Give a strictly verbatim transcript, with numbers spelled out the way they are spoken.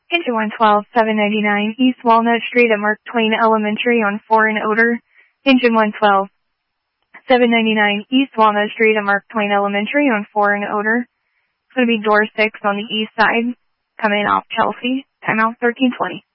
Engine one twelve, seven ninety-nine, East Walnut Street at Mark Twain Elementary on four and odor. Engine one twelve, seven ninety-nine, East Walnut Street at Mark Twain Elementary on four and odor. It's going to be door six on the east side, coming off Chelsea. Timeout thirteen twenty.